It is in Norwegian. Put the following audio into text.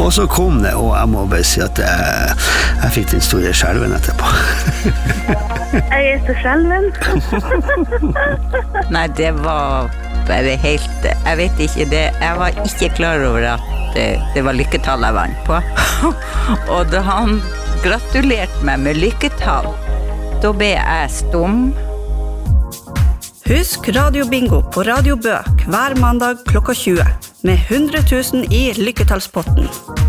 Og så kom det, og jeg må bare si at jeg fikk den store skjelven etterpå. Jeg så skjelven. Nei, det var bare helt, jeg vet ikke det, jeg var ikke klar over at det var lykketall jeg vant på. Og da han gratulerte meg med lykketall, da ble jeg stum. Husk Radio Bingo på Radio Bø hver mandag klokka 20 med 100 000 i lykketallspotten.